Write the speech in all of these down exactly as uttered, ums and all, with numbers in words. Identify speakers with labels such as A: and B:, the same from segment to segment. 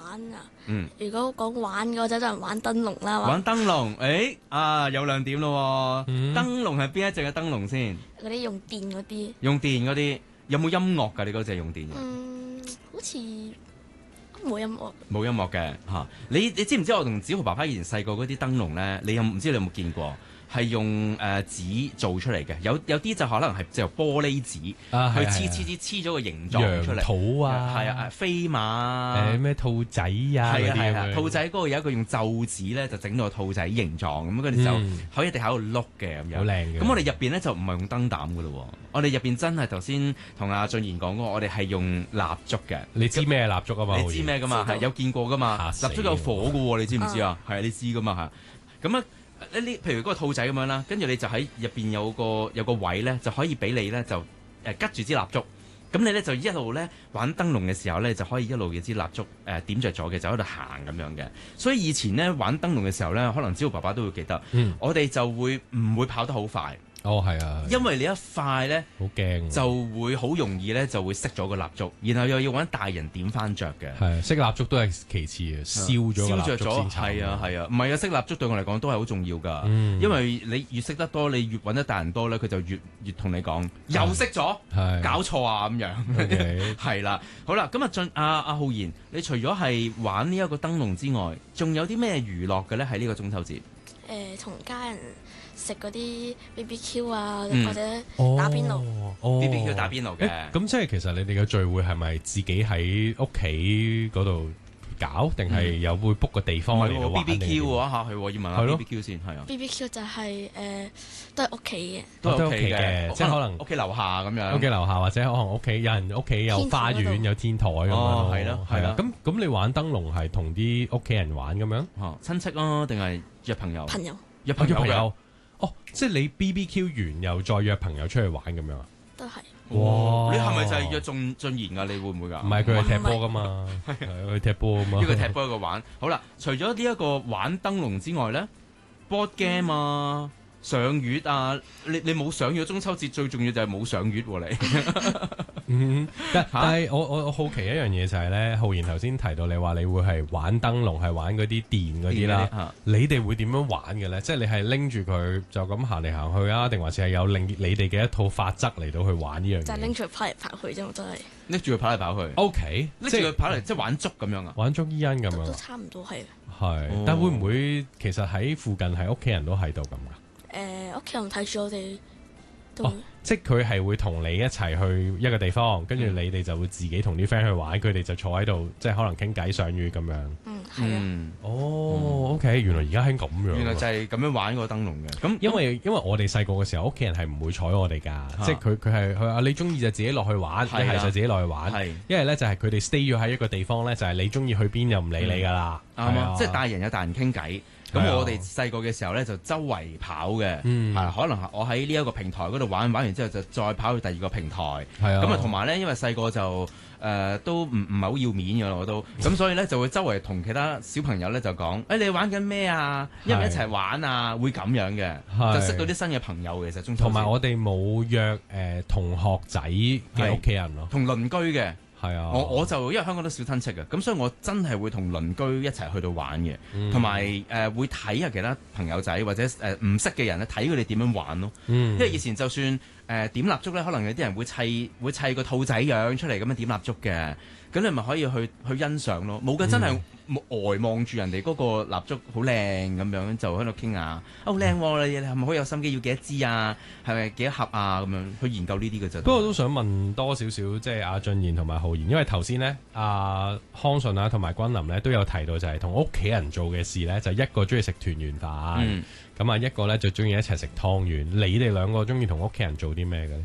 A: 玩啊，
B: 嗯，
A: 如果講玩嘅話，就多人玩燈籠啦。
B: 玩燈籠，誒啊有亮點咯喎！
C: 嗯
B: 燈籠係邊一隻嘅燈籠先？
A: 嗰啲用電嗰啲，
B: 用電嗰啲有冇音樂㗎？你嗰隻用電嘅？
A: 嗯，好似冇音樂。
B: 冇音樂嘅嚇。你你知唔知我同子豪爸爸以前細個嗰啲燈籠咧？你有唔知你有冇見過？係用誒、呃、紙做出嚟嘅，有有啲就可能係就由玻璃紙
C: 啊
B: 去黐
C: 係係係
B: 黐黐黐咗個形狀出嚟。
C: 羊肚啊，
B: 係啊，飛馬啊
C: 誒咩兔仔啊
B: 係啊
C: 嗰啲
B: 係啊，
C: 咁樣
B: 兔仔嗰個有一個用皺紙咧，就整到個兔仔形狀咁，跟住就
C: 嗯
B: 可以地下度碌嘅咁樣。
C: 好靚嘅。
B: 咁我哋入邊咧就唔係用燈膽噶咯喎，我哋入邊真係頭先同阿俊賢講過，我哋係用蠟燭嘅。
C: 你知咩蠟燭啊嘛？
B: 你知咩噶嘛？
A: 知道
B: 係有見過噶嘛？
C: 嚇死
B: 蠟燭有火噶喎，你知唔知啊？
A: 嗯
B: 係啊，你知噶嘛嚇。咁啊，呢呢譬如嗰個兔仔咁樣啦，跟住你就喺入邊有個有個位咧，就可以俾你咧就誒拮住支蠟燭。咁你咧就一路咧玩燈籠嘅時候咧，就可以一路嘅支蠟燭誒、呃、點着咗嘅，就喺度行咁樣嘅。所以以前咧玩燈籠嘅時候咧，可能只要爸爸都會記得，
C: 嗯
B: 我哋就會唔會跑得好快，
C: 哦係啊，
B: 因為你一快咧
C: 好驚。
B: 就會好容易咧就會熄咗個蠟燭，然後又要揾大人點翻着嘅。
C: 係熄蠟燭都係其次嘅，燒咗個蠟
B: 燒着咗，
C: 燭先慘。
B: 係啊係啊，唔係啊，熄蠟燭對我嚟講都係好重要㗎，
C: 嗯
B: 因為你越識得多，你越揾得大人多咧，佢就越越同你講又熄咗，
C: 係
B: 搞錯啊咁樣。
C: OK
B: 係啦，好啦，咁啊進阿阿浩然，你除咗係玩呢一個燈籠之外，仲有啲咩娛樂嘅咧？喺呢個中秋節，
A: 誒，同家人食嗰啲 B B Q 啊，
B: 嗯
A: 或者打邊爐。
C: 哦
B: B B Q 打邊爐嘅
C: 誒咁即係其實你哋嘅聚會係咪自己喺屋企嗰度搞，定係有會 book 個地
B: 唔
C: 方嚟到
B: 係
C: 玩
B: B B Q
C: 定係點
B: 喎下去喎，要問下
C: 係咯
B: B B Q 先係啊，
A: B B Q 就係誒都係屋企嘅，
B: 都係屋企
C: 都係屋企嘅
B: 嘅，
C: 即係可能
B: 屋企樓下咁樣。
C: 屋企樓下或者可能屋企有人屋企有花園
A: 天台嗰度
C: 有天台咁樣咯，
B: 哦係咯係咯
C: 咁咁你玩燈籠係同啲屋企人玩咁樣？
B: 嚇親戚啊，定係約朋友？
A: 朋友
B: 約
C: 哦約朋
B: 嘅
C: 友哦，即係你 B B Q 完又再約朋友出去玩咁樣啊？
A: 都係。
C: 哇
B: 你係咪就係約進進賢㗎？你會唔會㗎？
C: 唔係佢係踢波噶嘛，係佢踢波啊嘛。
B: 一個踢波一個玩。好啦，除咗呢一個玩燈籠之外咧，board game 啊、賞月啊，你你冇賞月，中秋節最重要就係冇賞月喎你。
C: 嗯，但但係我我我好奇一樣嘢就係咧，浩然頭先提到你話你會係玩燈籠，係玩嗰啲電嗰啲啦。
B: 嚇
C: 你哋會點樣玩嘅咧？即係你係拎住佢就咁行嚟行去啊，定還是係有令你哋嘅一套法則嚟到去玩呢樣
A: 就係拎
C: 嘢
A: 住佢跑嚟跑去啫嘛，都係
B: 拎住佢跑嚟跑去，
C: ？O K，
B: 拎住佢跑嚟即係玩捉咁樣啊！
C: 玩捉伊人咁
A: 都都
C: 樣啊，
A: 差唔多係。
C: 係
B: 哦。
C: 但會唔會其實喺附近係屋企人都喺度咁噶？
A: 誒，屋企人睇住我哋都
C: 哦即係佢係會同你一齊去一個地方，跟住
B: 嗯
C: 你哋就會自己同啲 friend 去玩，佢哋就坐喺度，即係可能傾偈賞月咁樣。
A: 嗯係啊，
B: 嗯，
C: 哦，OK，原來而家興咁樣喎。
B: 原來就係咁樣玩個燈籠嘅。咁
C: 因為因為我哋細個嘅時候，屋企人係唔會睬我哋㗎，即係佢佢係佢話你中意就自己落去玩，一
B: 係啊
C: 係就自己落去玩。
B: 係
C: 一係咧就係佢哋 stay 咗喺一個地方咧，就係你中意去邊就唔理你㗎啦。
B: 啱啊
C: 係啊，
B: 即係大人有大人傾偈。咁
C: 係啊
B: 我哋細個嘅時候咧，就周圍跑嘅，
C: 嗯
B: 係可能我喺呢一個平台嗰度玩，玩完之後就再跑去第二個平台。
C: 係啊，
B: 咁啊，同埋咧，因為細個就誒、呃、都唔唔係好要面嘅啦，我都咁，所以咧就會周圍同其他小朋友咧就講：誒、哎、你玩緊咩啊？一唔一齊玩啊？會咁樣嘅，
C: 係
B: 就識到啲新嘅朋友嘅。其實中秋節
C: 同埋我哋冇約誒、呃同學仔嘅屋企人咯。
B: 同鄰居嘅，
C: 係啊，
B: 我我就因為香港都少親戚嘅，咁所以我真係會同鄰居一齊去到玩嘅，
C: 嗯
B: 同埋誒會睇下其他朋友仔或者誒唔識嘅人咧，睇佢哋點樣玩咯。
C: 嗯
B: 因為以前就算誒、呃、點蠟燭咧，可能有啲人會砌會砌個兔仔樣出嚟咁樣點蠟燭嘅，咁你咪可以去去欣賞咯。冇嘅真係呆望住人哋嗰個蠟燭好靚咁樣，就喺度傾下，啊好靚喎！你你係咪好有心機？要幾多支啊？係咪幾多盒啊？咁樣去研究呢啲嘅啫。
C: 不過我都想問多少少，即係阿俊賢同埋浩然，因為頭先呢，阿康順啊同埋君琳呢都有提到，就係同屋企人做嘅事呢，就一個中意食團圓飯，
B: 嗯
C: 咁啊、一個呢就中意一齊食湯圓。你哋兩個中意同屋企人做啲咩嘅咧？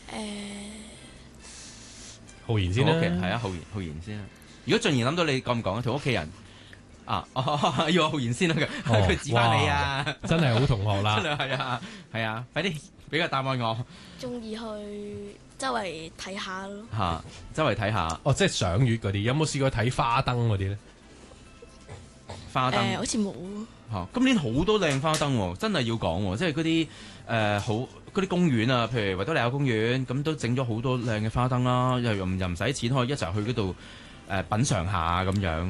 A: 誒
C: 浩然先啦，
B: OK，係啊，浩然浩然先啊。如果俊賢諗到你講唔講啊？同屋企人啊，哦、要我浩然先啦，佢
C: 哦
B: 佢指翻你啊，
C: 真係好同學啦
B: 真。係係啊係啊，快啲俾個答案我
A: 中意去周圍睇下咯。
B: 嚇，周圍睇下
C: 哦，即係賞月嗰啲，有冇試過睇花燈嗰啲呢？
B: 花燈。
A: 誒好似冇。
B: 嚇！今年好多靚花燈喎，真係要講喎，即係嗰啲誒好嗰啲公園啊，譬如維多利亞公園咁，都整咗好多靚嘅花燈啦，又又唔又唔使錢，可以一齊去嗰度誒品嚐下咁樣。